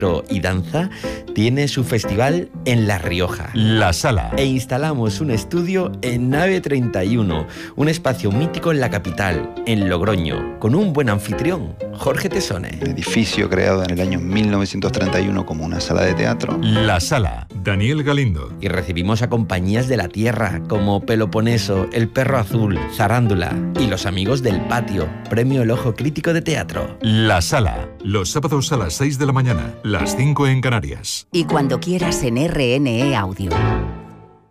y danza tiene su festival en La Rioja. La Sala. E instalamos un estudio en Nave 31, un espacio mítico en la capital, en Logroño, con un buen anfitrión, Jorge Tesone. Un edificio creado en el año 1931 como una sala de teatro. La Sala. Daniel Galindo. Y recibimos a compañías de la tierra como Peloponeso, El Perro Azul, Zarándula y Los Amigos del Patio, premio El Ojo Crítico de Teatro. La Sala. Los sábados a las 6 de la mañana, las 5 en Canarias. Y cuando quieras en RNE Audio.